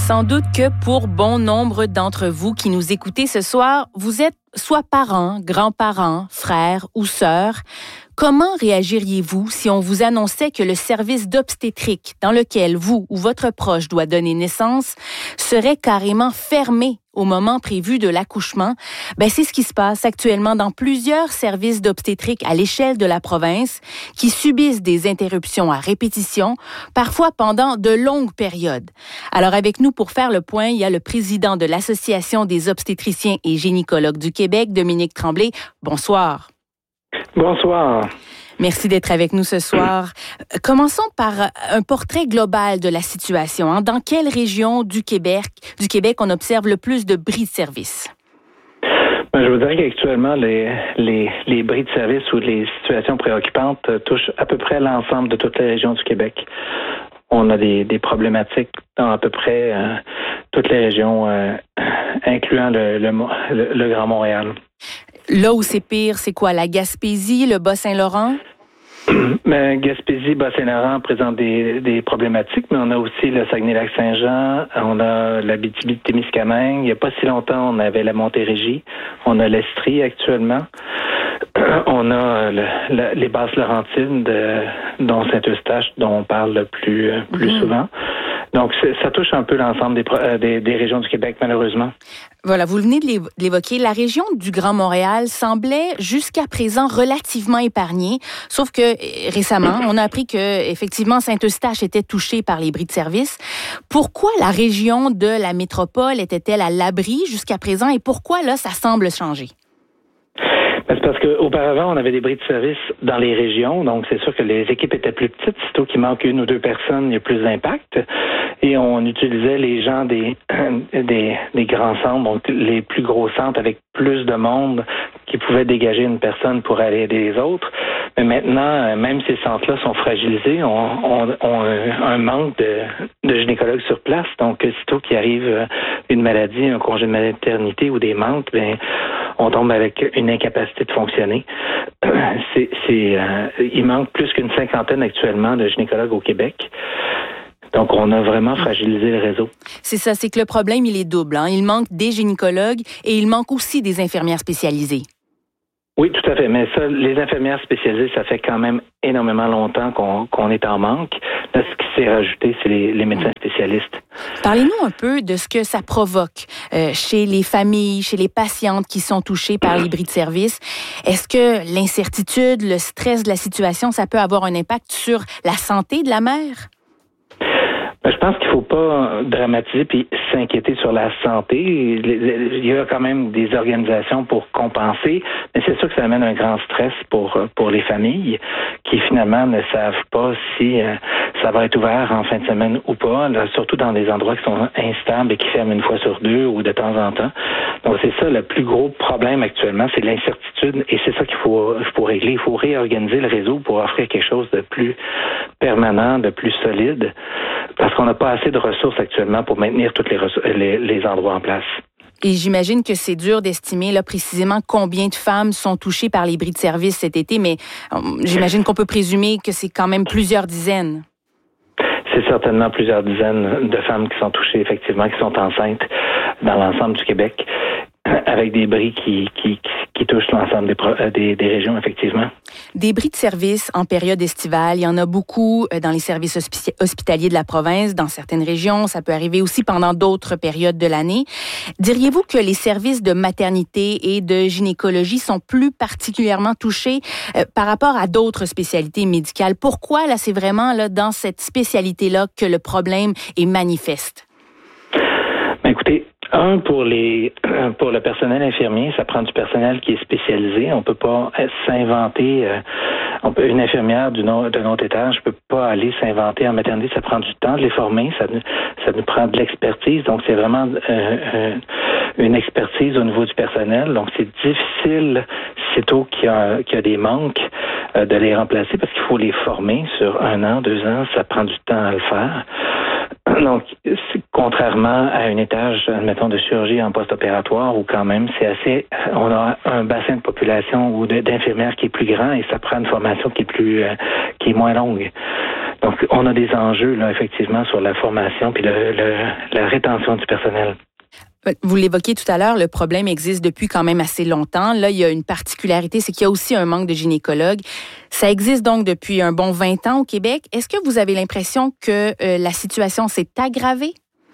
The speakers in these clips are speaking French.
Sans doute que pour bon nombre d'entre vous qui nous écoutez ce soir, vous êtes soit parents, grands-parents, frères ou sœurs. Comment réagiriez-vous si on vous annonçait que le service d'obstétrique dans lequel vous ou votre proche doit donner naissance serait carrément fermé au moment prévu de l'accouchement? C'est ce qui se passe actuellement dans plusieurs services d'obstétrique à l'échelle de la province qui subissent des interruptions à répétition, parfois pendant de longues périodes. Alors avec nous pour faire le point, il y a le président de l'Association des obstétriciens et gynécologues du Québec, Dominique Tremblay. Bonsoir. Bonsoir. Merci d'être avec nous ce soir. Commençons par un portrait global de la situation. Dans quelle région du Québec on observe le plus de bris de service? Je vous dirais qu'actuellement, les bris de service ou les situations préoccupantes touchent à peu près l'ensemble de toutes les régions du Québec. On a des problématiques dans à peu près toutes les régions, incluant le Grand Montréal. Là où c'est pire, c'est quoi? La Gaspésie, le Bas-Saint-Laurent? Gaspésie, Bas-Saint-Laurent présentent des problématiques, mais on a aussi le Saguenay-Lac-Saint-Jean, on a l'Abitibi-Témiscamingue. Il n'y a pas si longtemps, on avait la Montérégie, on a l'Estrie actuellement. On a les Basses-Laurentides, dont Saint-Eustache, dont on parle le plus souvent. Donc, ça touche un peu l'ensemble des régions du Québec, malheureusement. Voilà, vous venez de l'évoquer. La région du Grand Montréal semblait jusqu'à présent relativement épargnée, sauf que récemment, on a appris que effectivement Saint-Eustache était touchée par les bris de service. Pourquoi la région de la métropole était-elle à l'abri jusqu'à présent et pourquoi là, ça semble changer? C'est parce qu'auparavant, on avait des bris de service dans les régions, donc c'est sûr que les équipes étaient plus petites. Sitôt qu'il manque une ou deux personnes, il y a plus d'impact. Et on utilisait les gens des grands centres, donc les plus gros centres avec plus de monde qui pouvaient dégager une personne pour aller aider les autres. Mais maintenant, même ces centres-là sont fragilisés, on a un manque de gynécologues sur place. Donc, sitôt qu'il arrive une maladie, un congé de maternité ou des manques, on tombe avec une incapacité de fonctionner. Il manque plus qu'une cinquantaine actuellement de gynécologues au Québec. Donc, on a vraiment fragilisé le réseau. C'est ça, c'est que le problème, il est double. Il manque des gynécologues et il manque aussi des infirmières spécialisées. Oui, tout à fait. Mais ça, les infirmières spécialisées, ça fait quand même énormément longtemps qu'on est en manque. Là, ce qui s'est rajouté, c'est les médecins spécialistes. Parlez-nous un peu de ce que ça provoque chez les familles, chez les patientes qui sont touchées par les bris de service. Est-ce que l'incertitude, le stress de la situation, ça peut avoir un impact sur la santé de la mère? Je pense qu'il ne faut pas dramatiser puis s'inquiéter sur la santé. Il y a quand même des organisations pour compenser, mais c'est sûr que ça amène un grand stress pour les familles qui finalement ne savent pas si ça va être ouvert en fin de semaine ou pas, là, surtout dans des endroits qui sont instables et qui ferment une fois sur deux ou de temps en temps. Donc c'est ça le plus gros problème actuellement, c'est l'incertitude et c'est ça qu'il faut régler. Il faut réorganiser le réseau pour offrir quelque chose de plus permanent, de plus solide. Parce qu'on n'a pas assez de ressources actuellement pour maintenir tous les endroits en place. Et j'imagine que c'est dur d'estimer là précisément combien de femmes sont touchées par les bris de service cet été, mais j'imagine qu'on peut présumer que c'est quand même plusieurs dizaines. C'est certainement plusieurs dizaines de femmes qui sont touchées, effectivement, qui sont enceintes dans l'ensemble du Québec, avec des bris qui touchent l'ensemble des régions, effectivement. Des bris de service en période estivale, il y en a beaucoup dans les services hospitaliers de la province, dans certaines régions. Ça peut arriver aussi pendant d'autres périodes de l'année. Diriez-vous que les services de maternité et de gynécologie sont plus particulièrement touchés par rapport à d'autres spécialités médicales? Pourquoi, là, c'est vraiment là dans cette spécialité-là que le problème est manifeste? Écoutez, pour le personnel infirmier, ça prend du personnel qui est spécialisé. On peut pas s'inventer. Une infirmière d'un autre étage ne peut pas aller s'inventer en maternité. Ça prend du temps de les former. Ça nous prend de l'expertise. Donc, c'est vraiment une expertise au niveau du personnel. Donc, c'est difficile, sitôt qu'il y a des manques, de les remplacer parce qu'il faut les former sur 1 an, 2 ans. Ça prend du temps à le faire. Donc, contrairement à un étage, admettons, de chirurgie en post-opératoire, où quand même, on a un bassin de population ou d'infirmières qui est plus grand et ça prend une formation qui est moins longue. Donc, on a des enjeux, là, effectivement, sur la formation puis la rétention du personnel. Vous l'évoquiez tout à l'heure, le problème existe depuis quand même assez longtemps. Là, il y a une particularité, c'est qu'il y a aussi un manque de gynécologues. Ça existe donc depuis un bon 20 ans au Québec. Est-ce que vous avez l'impression que la situation s'est aggravée?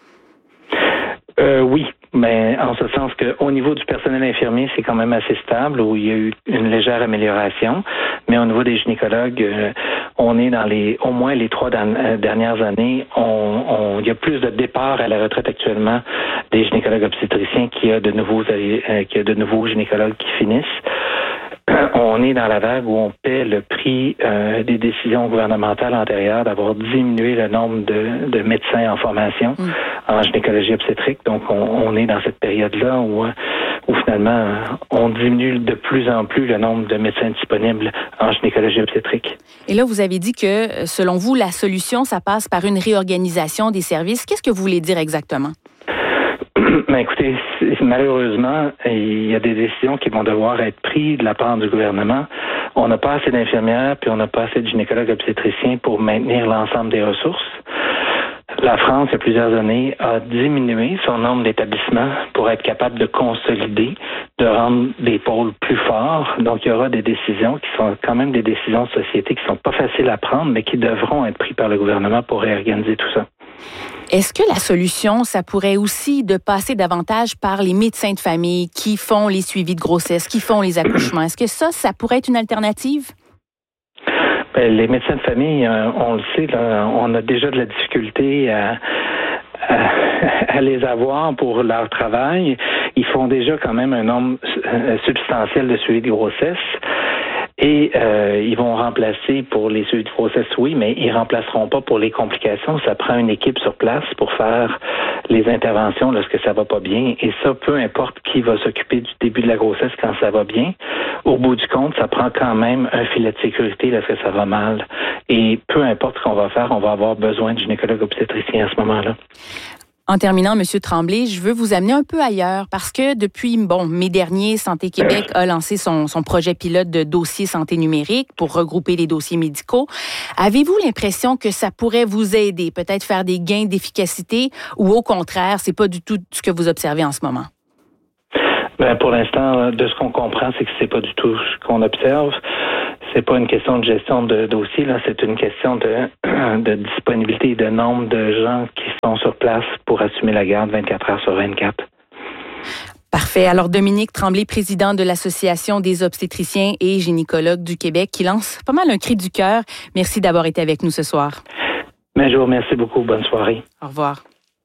Oui, mais en ce sens qu'au niveau du personnel infirmier, c'est quand même assez stable, où il y a eu une légère amélioration. Mais au niveau des gynécologues, on est dans au moins les 3 dernières années, il y a plus de départs à la retraite actuellement des gynécologues obstétriciens qu'il y a de nouveaux gynécologues qui finissent. On est dans la vague où on paie le prix des décisions gouvernementales antérieures d'avoir diminué le nombre de médecins en formation en gynécologie obstétrique. Donc, on est dans cette période-là où finalement, on diminue de plus en plus le nombre de médecins disponibles en gynécologie obstétrique. Et là, vous avez dit que, selon vous, la solution, ça passe par une réorganisation des services. Qu'est-ce que vous voulez dire exactement? Ben écoutez, malheureusement, il y a des décisions qui vont devoir être prises de la part du gouvernement. On n'a pas assez d'infirmières, puis on n'a pas assez de gynécologues obstétriciens pour maintenir l'ensemble des ressources. La France, il y a plusieurs années, a diminué son nombre d'établissements pour être capable de consolider, de rendre des pôles plus forts. Donc, il y aura des décisions qui sont quand même des décisions de société qui sont pas faciles à prendre, mais qui devront être prises par le gouvernement pour réorganiser tout ça. Est-ce que la solution, ça pourrait aussi de passer davantage par les médecins de famille qui font les suivis de grossesse, qui font les accouchements? Est-ce que ça pourrait être une alternative? Ben, les médecins de famille, on le sait, là, on a déjà de la difficulté à les avoir pour leur travail. Ils font déjà quand même un nombre substantiel de suivis de grossesse. Et ils vont remplacer pour les suivis de grossesse, oui, mais ils remplaceront pas pour les complications. Ça prend une équipe sur place pour faire les interventions lorsque ça va pas bien. Et ça, peu importe qui va s'occuper du début de la grossesse quand ça va bien, au bout du compte, ça prend quand même un filet de sécurité lorsque ça va mal. Et peu importe ce qu'on va faire, on va avoir besoin de gynécologues obstétriciens à ce moment-là. En terminant, M. Tremblay, je veux vous amener un peu ailleurs parce que depuis mai dernier, Santé Québec a lancé son projet pilote de dossier santé numérique pour regrouper les dossiers médicaux. Avez-vous l'impression que ça pourrait vous aider, peut-être faire des gains d'efficacité ou au contraire, c'est pas du tout ce que vous observez en ce moment? Ben, pour l'instant, de ce qu'on comprend, c'est que c'est pas du tout ce qu'on observe. C'est pas une question de gestion de dossier, là, c'est une question de disponibilité et de nombre de gens qui sont sur place pour assumer la garde 24 heures sur 24. Parfait. Alors, Dominique Tremblay, président de l'Association des obstétriciens et gynécologues du Québec, qui lance pas mal un cri du cœur. Merci d'avoir été avec nous ce soir. Ben, je vous remercie beaucoup. Bonne soirée. Au revoir.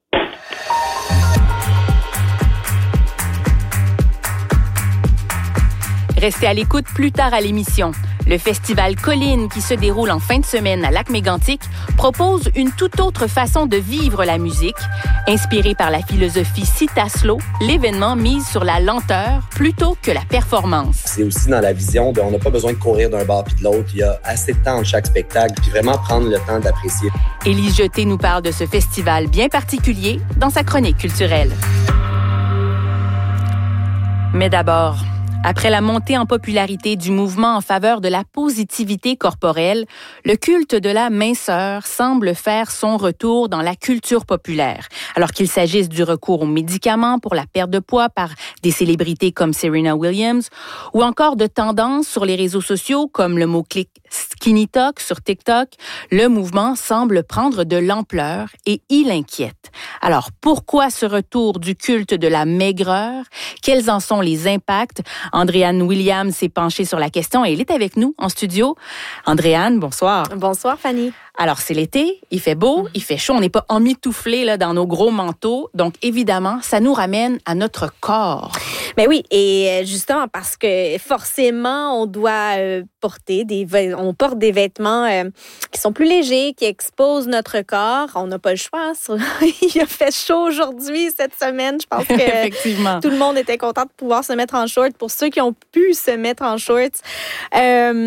Restez à l'écoute plus tard à l'émission. Le festival Colline, qui se déroule en fin de semaine à Lac-Mégantic, propose une toute autre façon de vivre la musique. Inspiré par la philosophie Citaslo, l'événement mise sur la lenteur plutôt que la performance. C'est aussi dans la vision on n'a pas besoin de courir d'un bar puis de l'autre. Il y a assez de temps entre chaque spectacle, puis vraiment prendre le temps d'apprécier. Élise Jeté nous parle de ce festival bien particulier dans sa chronique culturelle. Mais d'abord, après la montée en popularité du mouvement en faveur de la positivité corporelle, le culte de la minceur semble faire son retour dans la culture populaire. Alors qu'il s'agisse du recours aux médicaments pour la perte de poids par des célébrités comme Serena Williams, ou encore de tendances sur les réseaux sociaux comme le mot-clic Skinny Talk sur TikTok, le mouvement semble prendre de l'ampleur et il inquiète. Alors, pourquoi ce retour du culte de la maigreur? Quels en sont les impacts? Andréane Williams s'est penchée sur la question et elle est avec nous en studio. Andréane, bonsoir. Bonsoir, Fanny. Alors, c'est l'été, il fait beau, il fait chaud, on n'est pas emmitouflés là, dans nos gros manteaux. Donc, évidemment, ça nous ramène à notre corps. Ben oui, et justement parce que forcément, on doit porte des vêtements qui sont plus légers, qui exposent notre corps. On n'a pas le choix. Il a fait chaud aujourd'hui, cette semaine. Je pense que Effectivement. Tout le monde était content de pouvoir se mettre en short. Pour ceux qui ont pu se mettre en shorts,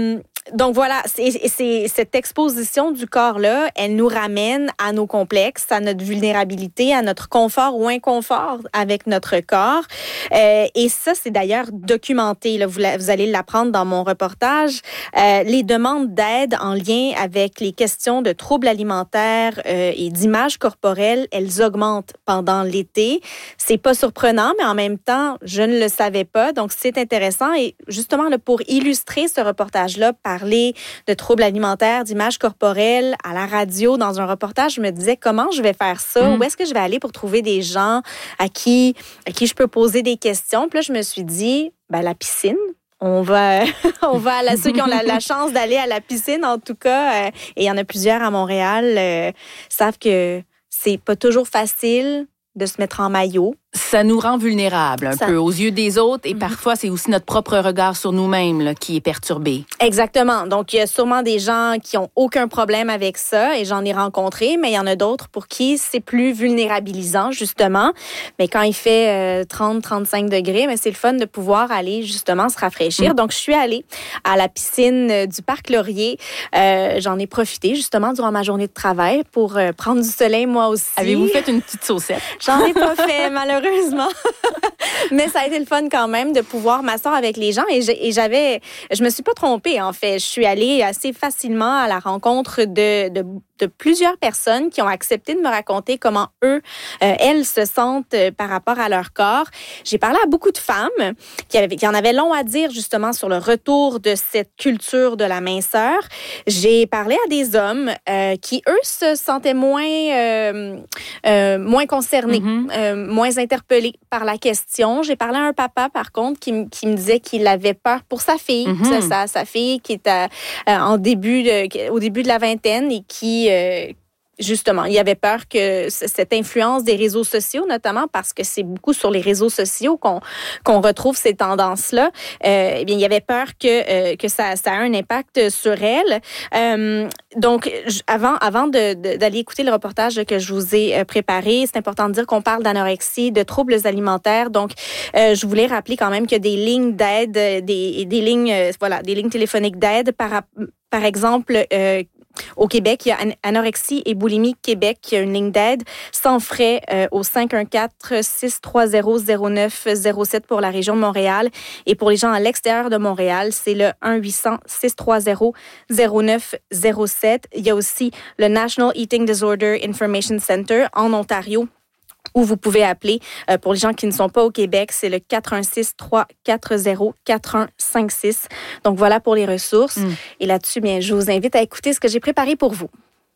Donc voilà, c'est cette exposition du corps-là, elle nous ramène à nos complexes, à notre vulnérabilité, à notre confort ou inconfort avec notre corps. Et ça, c'est d'ailleurs documenté. Là, vous allez l'apprendre dans mon reportage. Les demandes d'aide en lien avec les questions de troubles alimentaires et d'image corporelle, elles augmentent pendant l'été. C'est pas surprenant, mais en même temps, je ne le savais pas. Donc, c'est intéressant. Et justement, là, pour illustrer ce reportage-là, parler de troubles alimentaires, d'image corporelle à la radio, dans un reportage, je me disais comment je vais faire ça? Où est-ce que je vais aller pour trouver des gens à qui je peux poser des questions? Puis là, je me suis dit, la piscine. On va à ceux qui ont la chance d'aller à la piscine, en tout cas, et il y en a plusieurs à Montréal, savent que c'est pas toujours facile de se mettre en maillot. Ça nous rend vulnérables un peu aux yeux des autres et parfois, c'est aussi notre propre regard sur nous-mêmes là, qui est perturbé. Exactement. Donc, il y a sûrement des gens qui ont aucun problème avec ça et j'en ai rencontré, mais il y en a d'autres pour qui c'est plus vulnérabilisant, justement. Mais quand il fait 30-35 degrés, mais c'est le fun de pouvoir aller justement se rafraîchir. Donc, je suis allée à la piscine du Parc Laurier. J'en ai profité justement durant ma journée de travail pour prendre du soleil moi aussi. Avez-vous fait une petite saucette? J'en ai pas fait, malheureusement. Mais ça a été le fun quand même de pouvoir m'asseoir avec les gens et je me suis pas trompée en fait. Je suis allée assez facilement à la rencontre de plusieurs personnes qui ont accepté de me raconter comment elles se sentent par rapport à leur corps. J'ai parlé à beaucoup de femmes qui en avaient long à dire justement sur le retour de cette culture de la minceur. J'ai parlé à des hommes qui, eux, se sentaient moins concernés, moins interpellés par la question. J'ai parlé à un papa, par contre, qui me disait qu'il avait peur pour sa fille, sa fille qui est au début de la vingtaine et qui justement, il avait peur que cette influence des réseaux sociaux, notamment parce que c'est beaucoup sur les réseaux sociaux qu'on retrouve ces tendances-là, eh bien, il avait peur que ça a un impact sur elle. Donc, avant d'aller écouter le reportage que je vous ai préparé, c'est important de dire qu'on parle d'anorexie, de troubles alimentaires. Donc, je voulais rappeler quand même qu'il y a des lignes d'aide, des lignes téléphoniques d'aide par exemple, au Québec, il y a Anorexie et Boulimie Québec, qui a une ligne d'aide sans frais au 514-630-0907 pour la région de Montréal. Et pour les gens à l'extérieur de Montréal, c'est le 1-800-630-0907. Il y a aussi le National Eating Disorder Information Center en Ontario, où vous pouvez appeler. Pour les gens qui ne sont pas au Québec, c'est le 416-340-4156. Donc, voilà pour les ressources. Et là-dessus, bien, je vous invite à écouter ce que j'ai préparé pour vous.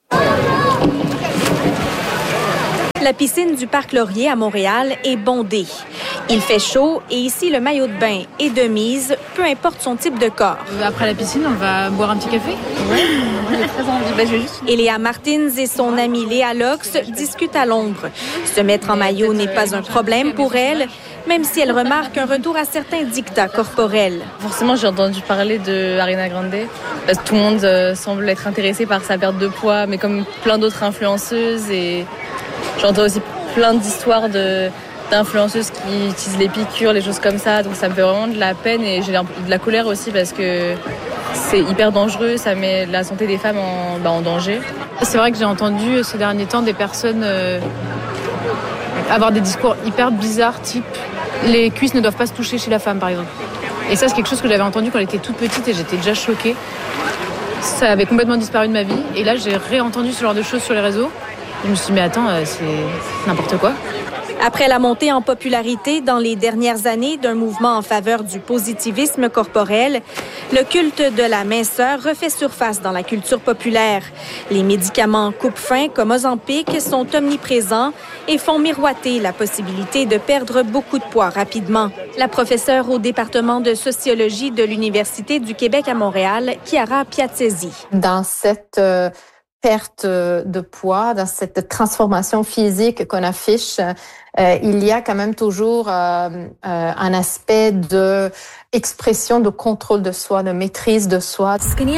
La piscine du Parc Laurier à Montréal est bondée. Il fait chaud et ici, le maillot de bain est de mise, peu importe son type de corps. Après la piscine, on va boire un petit café. Ouais, j'ai très envie. Je vais juste... Eléa Martins et son amie Léa Lox discutent à l'ombre. Se mettre en maillot n'est pas un problème pour elle, même si elle remarque un retour à certains dictats corporels. Forcément, j'ai entendu parler de Ariana Grande, parce que tout le monde semble être intéressé par sa perte de poids, mais comme plein d'autres influenceuses. Et j'entends aussi plein d'histoires d'influenceuses qui utilisent les piqûres, les choses comme ça. Donc ça me fait vraiment de la peine et j'ai de la colère aussi parce que c'est hyper dangereux, ça met la santé des femmes en danger. C'est vrai que j'ai entendu ces derniers temps des personnes avoir des discours hyper bizarres, type les cuisses ne doivent pas se toucher chez la femme, par exemple. Et ça, c'est quelque chose que j'avais entendu quand elle était toute petite et j'étais déjà choquée. Ça avait complètement disparu de ma vie. Et là, j'ai réentendu ce genre de choses sur les réseaux. Je me suis dit, mais attends, c'est n'importe quoi. Après la montée en popularité dans les dernières années d'un mouvement en faveur du positivisme corporel, le culte de la minceur refait surface dans la culture populaire. Les médicaments coupe-faim comme Ozempic sont omniprésents et font miroiter la possibilité de perdre beaucoup de poids rapidement. La professeure au département de sociologie de l'Université du Québec à Montréal, Chiara Piazzesi. Dans cette perte de poids, dans cette transformation physique qu'on affiche, il y a quand même toujours un aspect de expression, de contrôle de soi, de maîtrise de soi.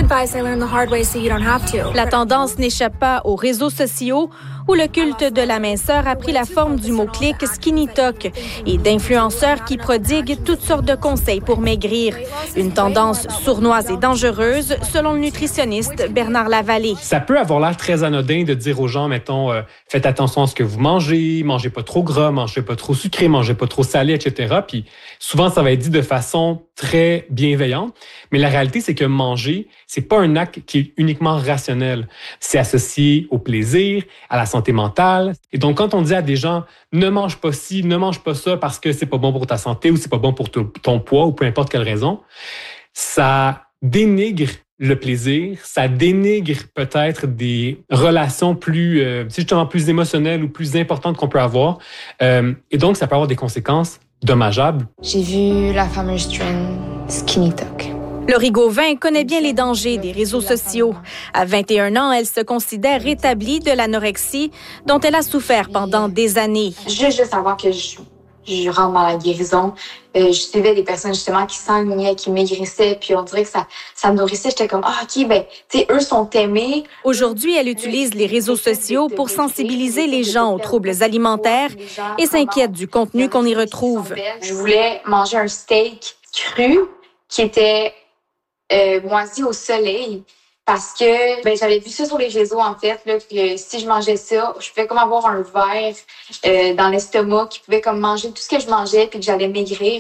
La tendance n'échappe pas aux réseaux sociaux où le culte de la minceur a pris la forme du mot-clic Skinny Talk et d'influenceurs qui prodiguent toutes sortes de conseils pour maigrir. Une tendance sournoise et dangereuse, selon le nutritionniste Bernard Lavallée. Ça peut avoir l'air très anodin de dire aux gens, mettons, faites attention à ce que vous mangez pas trop gras, mangez pas trop sucré, mangez pas trop salé, etc. Puis souvent, ça va être dit de façon très bienveillante. Mais la réalité, c'est que manger, c'est pas un acte qui est uniquement rationnel. C'est associé au plaisir, à la santé mentale. Et donc, quand on dit à des gens, ne mange pas ci, ne mange pas ça parce que c'est pas bon pour ta santé ou c'est pas bon pour ton poids ou peu importe quelle raison, ça dénigre le plaisir, ça dénigre peut-être des relations plus, justement plus émotionnelles ou plus importantes qu'on peut avoir. Et donc, ça peut avoir des conséquences dommageables. J'ai vu la fameuse trend Skinny Talk. Laurie Gauvin connaît bien les dangers des réseaux sociaux. À 21 ans, elle se considère rétablie de l'anorexie dont elle a souffert pendant des années. Juste de savoir que je rentre dans la guérison. Je suivais des personnes justement qui s'enlignaient, qui maigrissaient, puis on dirait que ça me nourrissait. J'étais comme, tu sais, eux sont aimés. Aujourd'hui, elle utilise les réseaux sociaux pour sensibiliser les gens aux troubles alimentaires et s'inquiète du contenu qu'on y retrouve. Je voulais manger un steak cru qui était moisi au soleil parce que j'avais vu ça sur les réseaux en fait là, que si je mangeais ça, je pouvais comme avoir un verre dans l'estomac qui pouvait comme manger tout ce que je mangeais puis que j'allais maigrir.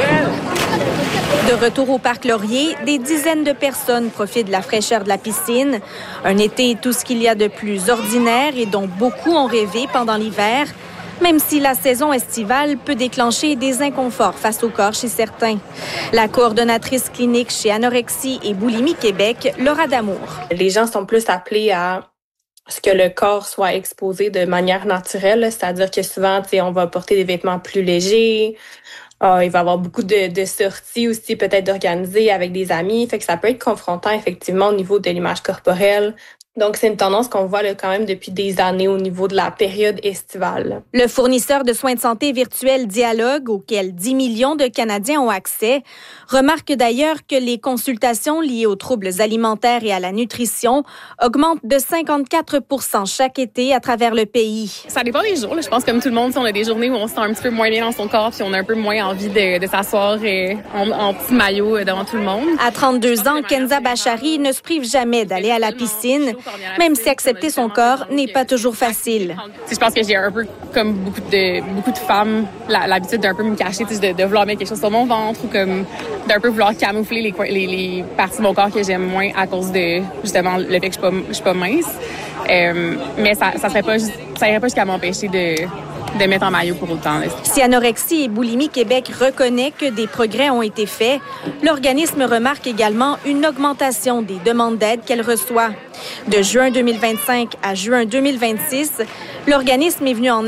De retour au parc Laurier, des dizaines de personnes profitent de la fraîcheur de la piscine. Un été tout ce qu'il y a de plus ordinaire et dont beaucoup ont rêvé pendant l'hiver. Même si la saison estivale peut déclencher des inconforts face au corps chez certains. La coordonnatrice clinique chez Anorexie et Boulimie Québec, Laura Damour. Les gens sont plus appelés à ce que le corps soit exposé de manière naturelle, c'est-à-dire que souvent, on va porter des vêtements plus légers. Il va y avoir beaucoup de sorties aussi, peut-être d'organiser avec des amis. Fait que ça peut être confrontant, effectivement, au niveau de l'image corporelle. Donc, c'est une tendance qu'on voit là, quand même depuis des années au niveau de la période estivale. Le fournisseur de soins de santé virtuel Dialogue, auquel 10 millions de Canadiens ont accès, remarque d'ailleurs que les consultations liées aux troubles alimentaires et à la nutrition augmentent de 54% chaque été à travers le pays. Ça dépend des jours. Là. Je pense comme tout le monde, on a des journées où on se sent un petit peu moins bien dans son corps puis on a un peu moins envie de s'asseoir en petit maillot devant tout le monde. À 32 ans, Kenza Bachari ne se prive jamais d'aller à la piscine, même si accepter son corps n'est pas toujours facile. Je pense que j'ai un peu, comme beaucoup de femmes, l'habitude d'un peu me cacher, de vouloir mettre quelque chose sur mon ventre ou comme d'un peu vouloir camoufler les parties de mon corps que j'aime moins à cause de, justement, le fait que je suis pas mince. Mais ça irait pas jusqu'à m'empêcher de mettre en maillot pour autant. Si Anorexie et Boulimie Québec reconnaît que des progrès ont été faits, l'organisme remarque également une augmentation des demandes d'aide qu'elle reçoit. De juin 2025 à juin 2026, l'organisme est venu en